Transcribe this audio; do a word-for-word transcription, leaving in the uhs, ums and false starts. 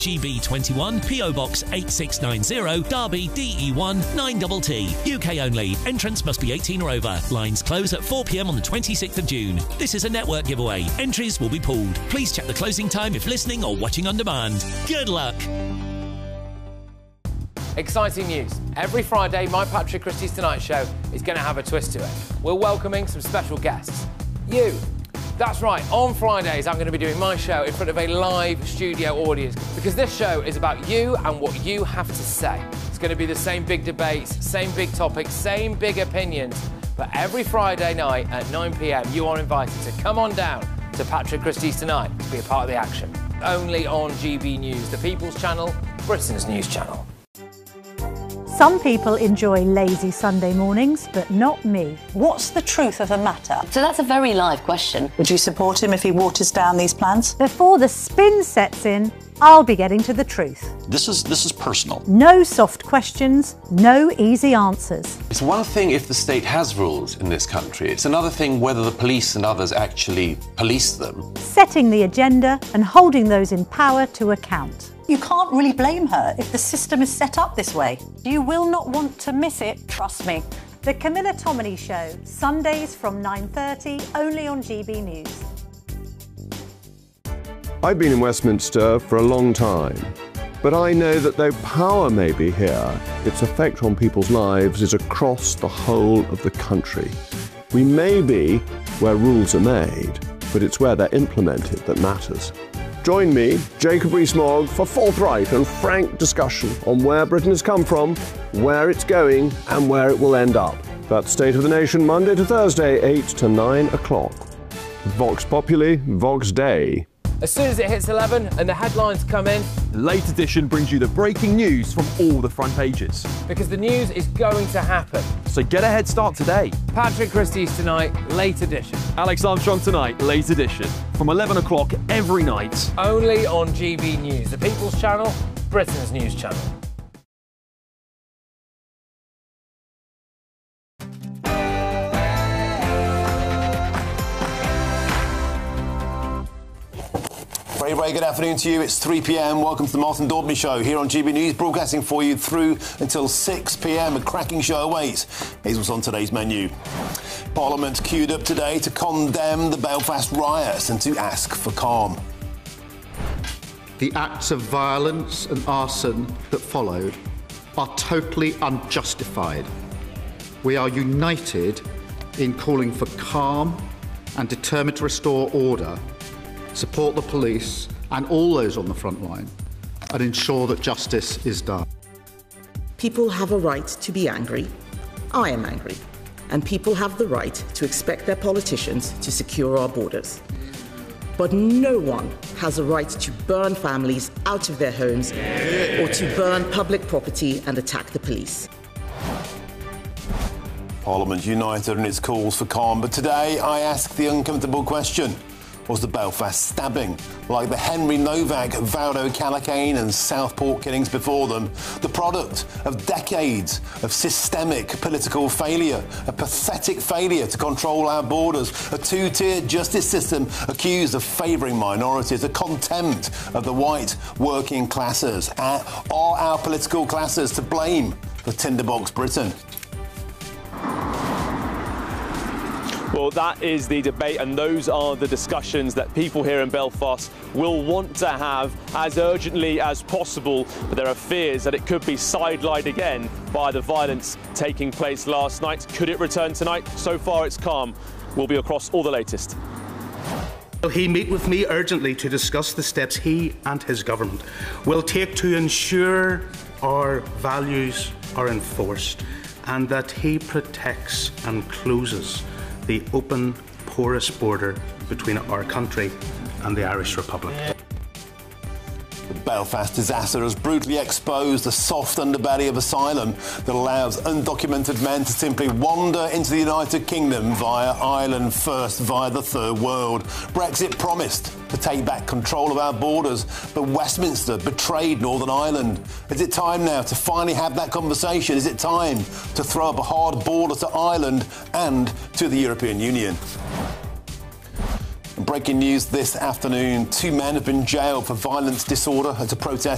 G B twenty-one, P O Box eight six nine zero, Derby D E one nine T T. U K only. Entrance must be eighteen or over. Lines close at four p m on the twenty-sixth of June. This is a network giveaway. Entries will be pulled. Please check the closing time if listening or watching on demand. Good luck. Exciting news. Every Friday, my Patrick Christie's Tonight Show is going to have a twist to it. We're welcoming some special guests. You. That's right, on Fridays I'm going to be doing my show in front of a live studio audience because this show is about you and what you have to say. It's going to be the same big debates, same big topics, same big opinions. But every Friday night at nine p m you are invited to come on down to Patrick Christie's Tonight to be a part of the action. Only on G B News, the People's Channel, Britain's news channel. Some people enjoy lazy Sunday mornings, but not me. What's the truth of the matter? So that's a very live question. Would you support him if he waters down these plans? Before the spin sets in, I'll be getting to the truth. This is this is personal. No soft questions, no easy answers. It's one thing if the state has rules in this country. It's another thing whether the police and others actually police them. Setting the agenda and holding those in power to account. You can't really blame her if the system is set up this way. You will not want to miss it, trust me. The Camilla Tominey Show, Sundays from nine thirty, only on G B News. I've been in Westminster for a long time, but I know that though power may be here, its effect on people's lives is across the whole of the country. We may be where rules are made, but it's where they're implemented that matters. Join me, Jacob Rees-Mogg, for forthright and frank discussion on where Britain has come from, where it's going, and where it will end up. That's State of the Nation, Monday to Thursday, eight to nine o'clock. Vox Populi, Vox Dei. As soon as it hits eleven and the headlines come in, the Late Edition brings you the breaking news from all the front pages. Because the news is going to happen. So get a head start today. Patrick Christie's Tonight, Late Edition. Alex Armstrong Tonight, Late Edition. From eleven o'clock every night. Only on G B News, the People's Channel, Britain's news channel. Very, very good afternoon to you. It's three p m. Welcome to the Martin Daubney Show here on G B News, broadcasting for you through until six p m. A cracking show awaits. Here's what's on today's menu. Parliament queued up today to condemn the Belfast riots and to ask for calm. The acts of violence and arson that followed are totally unjustified. We are united in calling for calm and determined to restore order, support the police and all those on the front line, and ensure that justice is done. People have a right to be angry. I am angry. And people have the right to expect their politicians to secure our borders. But no one has a right to burn families out of their homes or to burn public property and attack the police. Parliament united in its calls for calm, but today I ask the uncomfortable question. Was the Belfast stabbing, like the Henry Novak, Valdo Calacane and Southport killings before them, the product of decades of systemic political failure, a pathetic failure to control our borders, a two-tiered justice system accused of favouring minorities, a contempt of the white working classes? Are our political classes to blame for Tinderbox Britain? Well, that is the debate, and those are the discussions that people here in Belfast will want to have as urgently as possible. But there are fears that it could be sidelined again by the violence taking place last night. Could it return tonight? So far, it's calm. We'll be across all the latest. Will he meet with me urgently to discuss the steps he and his government will take to ensure our values are enforced and that he protects and closes the open, porous border between our country and the Irish Republic. The Belfast disaster has brutally exposed the soft underbelly of asylum that allows undocumented men to simply wander into the United Kingdom via Ireland first, via the Third World. Brexit promised to take back control of our borders, but Westminster betrayed Northern Ireland. Is it time now to finally have that conversation? Is it time to throw up a hard border to Ireland and to the European Union? Breaking news this afternoon, two men have been jailed for violence disorder at a protest